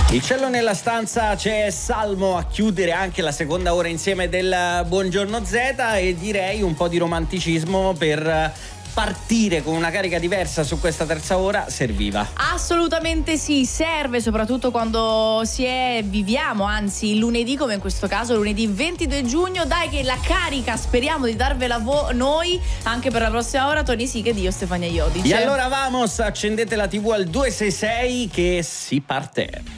Il cielo nella stanza, c'è Salmo a chiudere anche la seconda ora insieme del Buongiorno Z, e direi un po' di romanticismo per partire con una carica diversa su questa terza ora serviva. Assolutamente sì, serve soprattutto quando viviamo, anzi il lunedì, come in questo caso lunedì 22 giugno. Dai che la carica speriamo di darvela noi anche per la prossima ora. Tony Sica e io, Stefania Iodice. E allora vamos, accendete la TV al 266 che si parte.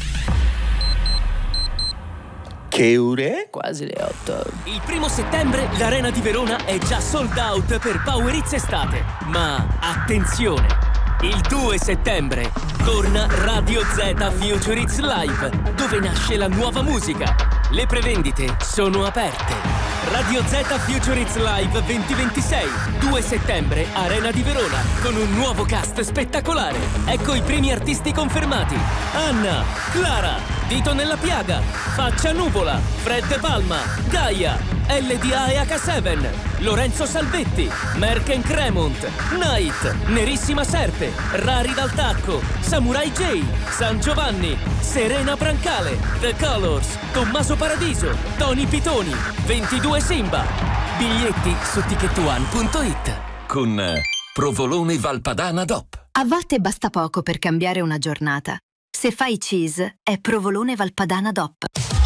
Che ore? Quasi le 8. Il 1° settembre l'Arena di Verona è già sold out per Power Hits Estate. Ma attenzione! Il 2 settembre torna Radio Z Future Hits Live, dove nasce la nuova musica. Le prevendite sono aperte. Radio Z Future Hits Live 2026, 2 settembre, Arena di Verona, con un nuovo cast spettacolare. Ecco i primi artisti confermati: Anna, Clara, Dito nella Piaga, Faccia Nuvola, Fred Palma, Gaia, LDA e H7, Lorenzo Salvetti, Merken Cremont, Night, Nerissima Serpe, Rari dal Tacco, Samurai J, San Giovanni, Serena Brancale, The Colors, Tommaso Paradiso, Tony Pitoni, 22 Simba. Biglietti su ticketone.it. Con Provolone Valpadana DOP. A volte basta poco per cambiare una giornata. Se fai cheese, è Provolone Valpadana DOP.